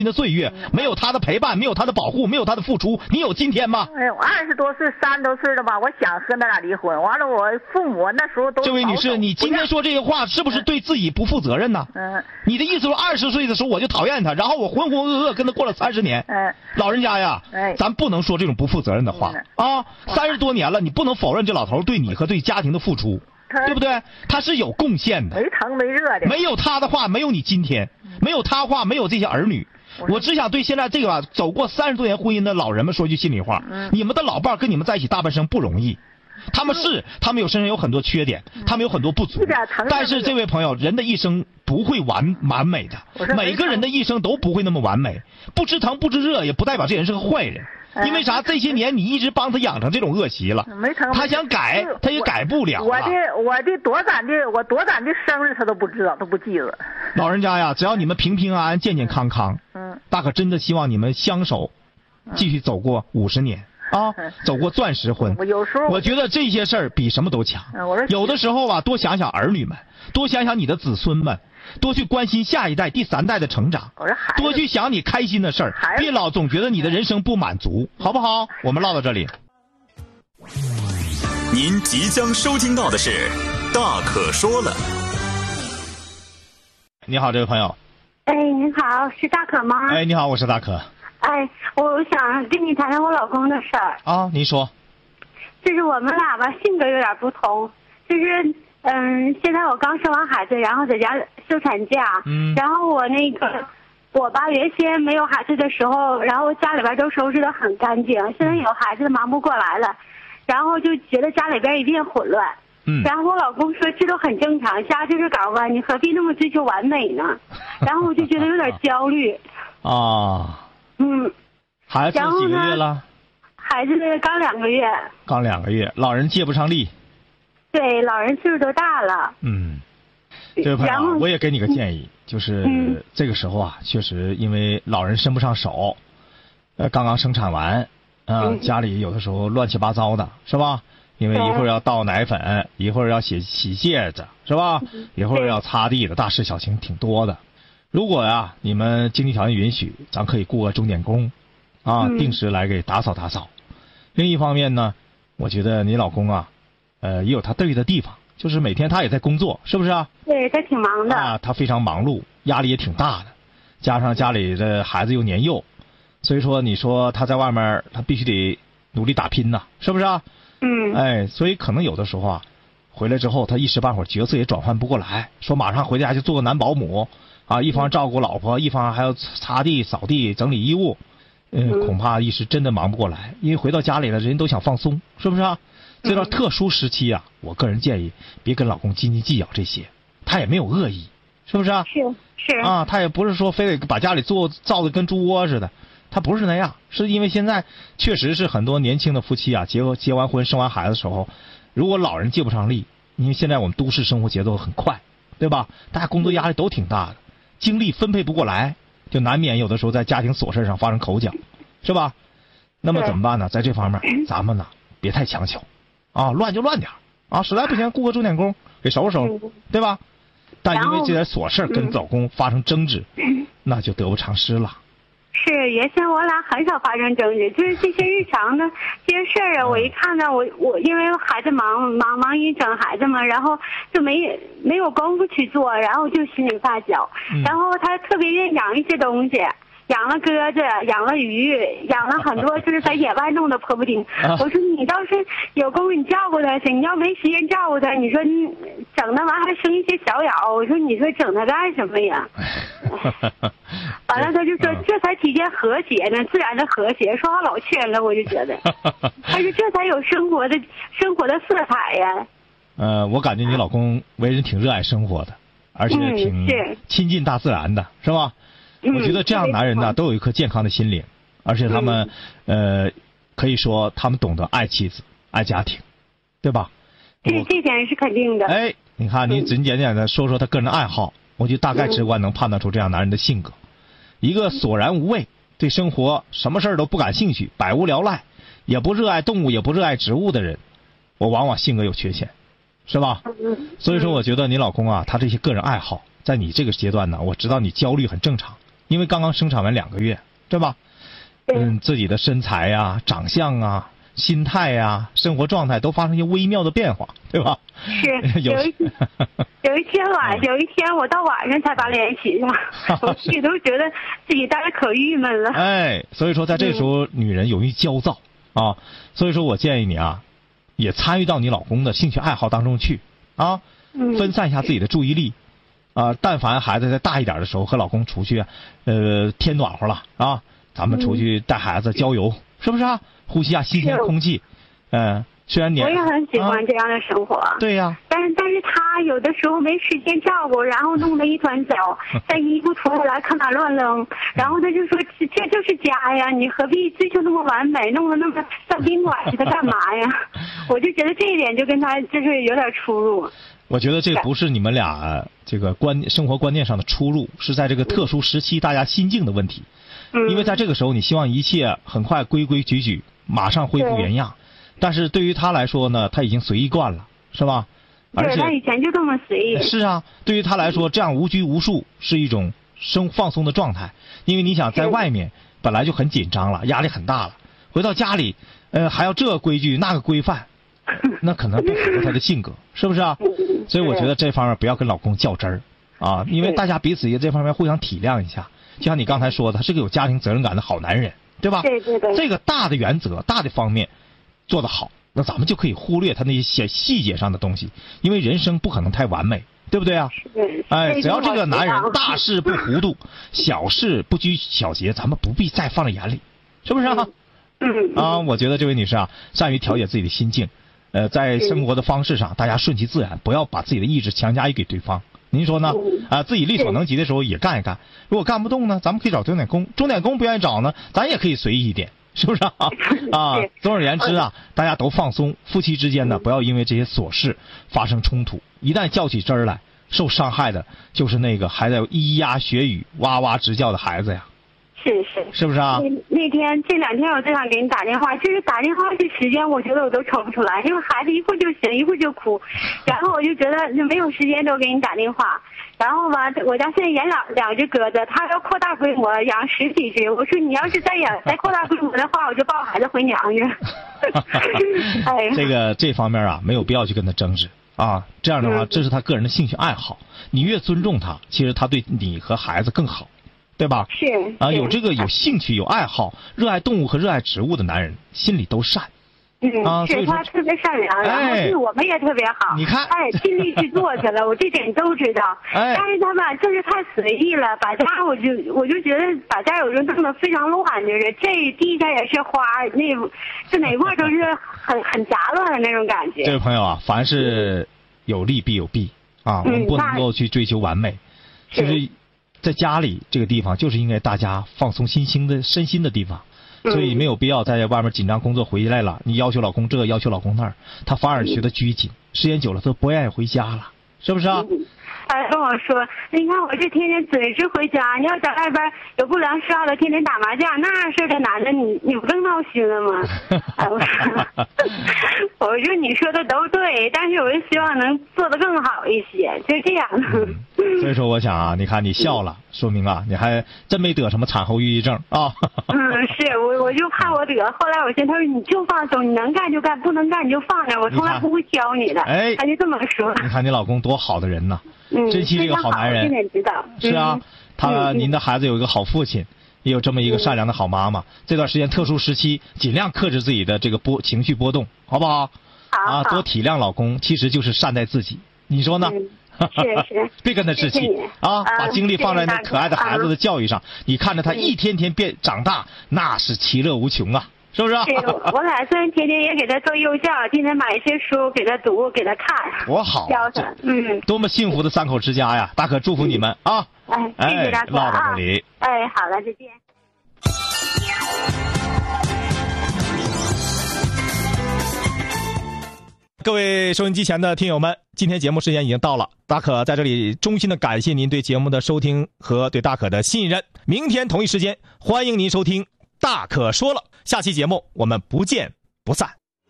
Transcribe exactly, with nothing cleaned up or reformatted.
的岁月，没有他的陪伴，没有他的保护，没有他的付出，你有今天吗？ 哎呦，二十多岁、三十多岁了吧，我想和他俩离婚。完了，我父母那时候都。 这位女士，你今天说这些话，是不是对自己不负责任呢？ 嗯。 你的意思说，二十岁的时候我就讨厌他，然后我浑浑噩噩跟他过了三十年。 嗯。 老人家呀， 哎， 咱不能说这种不负责任的话啊！三十多年了，你不能否认这老头对你和对家庭的付出。对不对？他是有贡献的， 没疼没热的。 没有他的话，没有你今天；没有他话，没有这些儿女。我只想对现在这个走过三十多年婚姻的老人们说句心里话： 嗯、 你们的老伴跟你们在一起大半生不容易。他们是，他们有身上有很多缺点，他们有很多不足。但是这位朋友，人的一生不会完完美的，每个人的一生都不会那么完美。不知疼不知热，也不代表这人是个坏人。因为啥？这些年你一直帮他养成这种恶习了， 没成。 他想改，他也改不了了。 我的我的多攒的我多攒的生日他都不知道，都不记得。 老人家呀，只要你们平平安安、健健康康， 嗯， 大可真的希望你们相守，继续走过五十年啊，走过钻石婚。 我有时候我觉得这些事儿比什么都强。 嗯，我说有的时候啊，多想想儿女们，多想想你的子孙们。多去关心下一代、第三代的成长，多去想你开心的事儿，别老总觉得你的人生不满足，好不好？我们唠到这里。 您即将收听到的是《大可说了》。 你好，这位朋友。 哎，你好，是大可吗？ 哎，你好，我是大可。 哎，我想跟你谈谈我老公的事儿。 啊，您说。 就是我们俩吧，性格有点不同，就是。嗯，现在我刚生完孩子，然后在家休产假。 嗯。 然后我那个，我吧原先没有孩子的时候，然后家里边都收拾得很干净。现在有孩子忙不过来了，然后就觉得家里边一片混乱。 嗯。 然后我老公说这都很正常，家就是岗吧，你何必那么追求完美呢？然后我就觉得有点焦虑。 啊。 嗯。 孩子几个月了？ 孩子刚两个月。 刚两个月，老人借不上力。 对，老人岁数都大了。 嗯，这位朋友，我也给你个建议，就是这个时候啊，确实因为老人伸不上手，呃，刚刚生产完，啊、呃，家里有的时候乱七八糟的，是吧？因为一会儿要倒奶粉，一会儿要洗洗戒指，是吧？一会儿要擦地的，大事小情挺多的。如果呀，你们经济条件允许，咱可以雇个钟点工，啊，定时来给打扫打扫。另一方面呢，我觉得你老公啊。呃，也有他对的地方，就是每天他也在工作，是不是啊？ 对，他挺忙的。 啊，他非常忙碌，压力也挺大的，加上家里的孩子又年幼，所以说你说他在外面，他必须得努力打拼呐，是不是啊？ 嗯。 哎，所以可能有的时候啊，回来之后他一时半会儿角色也转换不过来，说马上回家就做个男保姆，啊，一方照顾老婆，一方还要擦地、扫地、整理衣物，嗯，恐怕一时真的忙不过来，因为回到家里了，人都想放松，是不是啊？这段特殊时期啊，我个人建议别跟老公斤斤计较这些，他也没有恶意，是不是啊？ 是是啊，他也不是说非得把家里做造的跟猪窝似的，他不是那样，是因为现在确实是很多年轻的夫妻啊，结结完婚生完孩子的时候，如果老人借不上力，因为现在我们都市生活节奏很快，对吧？大家工作压力都挺大的，精力分配不过来，就难免有的时候在家庭琐事上发生口角，是吧？那么怎么办呢？在这方面，咱们呢别太强求。啊，乱就乱点啊，实在不行雇个钟点工给收拾收拾，对吧？但因为这点琐事跟老公发生争执，那就得不偿失了。 是，原先我俩很少发生争执，就是这些日常的这些事儿啊，我一看到我我因为孩子忙忙忙于整孩子嘛，然后就没没有功夫去做，然后就心里发焦。 嗯、 然后他特别愿意养一些东西。养了鸽子，养了鱼，养了很多就是在野外弄的婆婆丁。 啊、 我说你倒是有功夫你照顾它去，你要没时间照顾它，你说你整那玩意儿还生一些小咬，我说你说整它干什么呀？完了他就说这才体现和谐呢，自然的和谐。说话老劝了，我就觉得，他说这才有生活的生活的色彩呀。 呃，我感觉你老公为人挺热爱生活的，而且挺亲近大自然的，是吧？我觉得这样男人呢，都有一颗健康的心灵，而且他们，呃，可以说他们懂得爱妻子、爱家庭，对吧？ 这这点是肯定的。 哎，你看，你简简单单说说他个人的爱好，我就大概直观能判断出这样男人的性格。一个索然无味，对生活什么事儿都不感兴趣，百无聊赖，也不热爱动物，也不热爱植物的人，我往往性格有缺陷，是吧？所以说，我觉得你老公啊，他这些个人爱好，在你这个阶段呢，我知道你焦虑很正常。 因为刚刚生产完两个月，对吧？嗯，自己的身材呀、啊、长相啊、心态呀、啊、生活状态都发生一些微妙的变化，对吧？ 是。有一有一天晚，有一天我到晚上才把脸洗上，我自己都觉得自己待着可郁闷了。 哎，所以说在这时候，女人容易焦躁啊，所以说我建议你啊，也参与到你老公的兴趣爱好当中去啊，分散一下自己的注意力。啊，但凡孩子再大一点的时候，和老公出去，呃，天暖和了啊，咱们出去带孩子郊游，嗯、是不是啊？呼吸下新鲜空气，嗯、呃，虽然你我也很喜欢这样的生活。啊、 对呀。 但是但是他有的时候没时间照顾，然后弄得一团糟，在衣服脱下来看哪乱扔，然后他就说这这就是家呀，你何必追求那么完美，弄得那么像宾馆似的干嘛呀？我就觉得这一点就跟他就是有点出入。 我觉得这不是你们俩这个观生活观念上的出入，是在这个特殊时期大家心境的问题。嗯。因为在这个时候，你希望一切很快规规矩矩，马上恢复原样，但是对于他来说呢，他已经随意惯了，是吧？而且对，他以前就这么随意。 是啊，对于他来说，这样无拘无束是一种生放松的状态。因为你想在外面本来就很紧张了，压力很大了，回到家里，呃，还要这个规矩那个规范。那可能不符合他的性格，是不是啊？所以我觉得这方面不要跟老公较真儿啊，因为大家彼此也这方面互相体谅一下。就像你刚才说的，他是个有家庭责任感的好男人，对吧？ 对对对。 这个大的原则、大的方面做得好，那咱们就可以忽略他那些小细节上的东西，因为人生不可能太完美，对不对啊？哎，只要这个男人大事不糊涂，小事不拘小节，咱们不必再放在眼里，是不是啊？ 嗯。 啊，我觉得这位女士啊，善于调节自己的心境。呃，在生活的方式上，大家顺其自然，不要把自己的意志强加于给对方。您说呢？啊，自己力所能及的时候也干一干。如果干不动呢，咱们可以找钟点工。钟点工不愿意找呢，咱也可以随意一点，是不是啊？啊，总而言之啊，大家都放松。夫妻之间呢，不要因为这些琐事发生冲突。一旦较起真儿来，受伤害的就是那个还在咿呀学语、哇哇直叫的孩子呀。 是是， 是不是啊？ 那那天这两天我就想给你打电话，就是打电话这时间，我觉得我都抽不出来，因为孩子一会儿就醒，一会儿就哭，然后我就觉得就没有时间都给你打电话。然后吧，我家现在养两两只鸽子，他要扩大规模，养十几只。我说你要是再养再扩大规模的话，我就抱孩子回娘家。哎， 这个这方面啊，没有必要去跟他争执啊。这样的话，这是他个人的兴趣爱好，你越尊重他，其实他对你和孩子更好。对吧？ 是啊，有这个有兴趣、有爱好、热爱动物和热爱植物的男人，心里都善。 嗯， 啊， 是他特别善良，然后对我们也特别好。 你看， 他也尽力去做去了，我这点都知道。 哎， 但是他吧，就是太随意了，把家我就我就觉得把家有时候弄得非常乱，就是这地上也是花，那就哪块都是很很杂乱的那种感觉。 这位朋友啊，凡是有利必有弊啊，我们不能够去追求完美，其实。在家里这个地方就是应该大家放松心心的身心的地方，所以没有必要在外面紧张工作回来了，你要求老公这要求老公那儿，他反而觉得拘谨，时间久了他不愿意回家了，是不是啊？ 他跟我说，你看我这天天准时回家，你要在外边有不良嗜好的，天天打麻将，那是这男的你你不更闹心了吗？哎，我说，我说你说的都对，但是我就希望能做得更好一些，就这样。 嗯、所以说我想啊，你看你笑了，说明啊你还真没得什么产后抑郁症啊。 嗯，是我我就怕我得，后来我寻思他说你就放松，你能干就干，不能干你就放着，我从来不会挑你的。 哎， 他就这么说。 你看你老公多好的人呐。 嗯， 珍惜这个好男人， 知道是啊，他、嗯、您的孩子有一个好父亲，也有这么一个善良的好妈妈。嗯、这段时间特殊时期，尽量克制自己的这个波情绪波动，好不好？ 好， 啊，多体谅老公，其实就是善待自己。你说呢？ 嗯、是是， 别跟他置气啊！把精力放在那可爱的孩子的教育上，你看着他一天天变长大，那是其乐无穷啊！是不是？ 对，我打算天天也给他做幼教，天天买一些书给他读，给他看。 多好、啊！ 教他，嗯， 多么幸福的三口之家呀！大可祝福你们啊！ 哎，谢谢大哥啊！唠到这里。 哎，好了，再见。 各位收音机前的听友们，今天节目时间已经到了，大可在这里衷心的感谢您对节目的收听和对大可的信任。明天同一时间，欢迎您收听大可说了。下期节目我们不见不散。